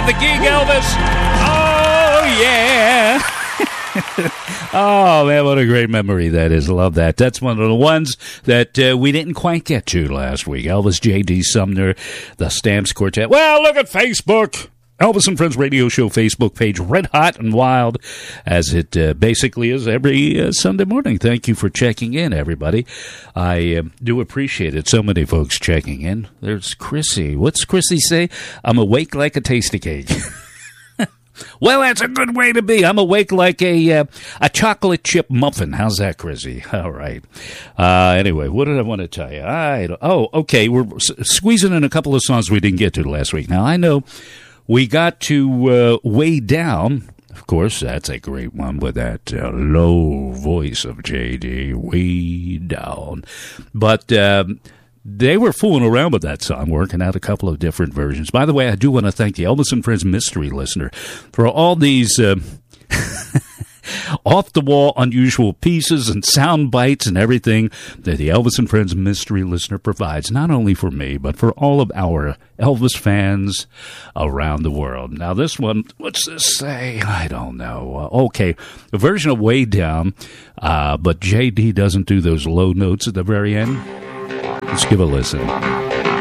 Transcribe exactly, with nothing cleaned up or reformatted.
the gig, Elvis. Oh, yeah. Oh, man, what a great memory that is. Love that. That's one of the ones that uh, we didn't quite get to last week. Elvis, J D. Sumner, the Stamps Quartet. Well, look at Facebook. Elvis and Friends Radio Show Facebook page, red hot and wild, as it uh, basically is every uh, Sunday morning. Thank you for checking in, everybody. I uh, do appreciate it. So many folks checking in. There's Chrissy. What's Chrissy say? I'm awake like a tasty cake. Well, that's a good way to be. I'm awake like a uh, a chocolate chip muffin. How's that, Chrissy? All right. Uh, anyway, what did I want to tell you? I oh, okay. We're s- squeezing in a couple of songs we didn't get to last week. Now, I know we got to uh, Way Down. Of course, that's a great one with that uh, low voice of J D. Way Down. But Um, they were fooling around with that song, working out a couple of different versions. By the way, I do want to thank the Elvis and Friends Mystery Listener for all these uh, off-the-wall unusual pieces and sound bites and everything that the Elvis and Friends Mystery Listener provides, not only for me, but for all of our Elvis fans around the world. Now, this one, what's this say? I don't know. Uh, okay, a version of Way Down, uh, but J D doesn't do those low notes at the very end. Let's give a listen.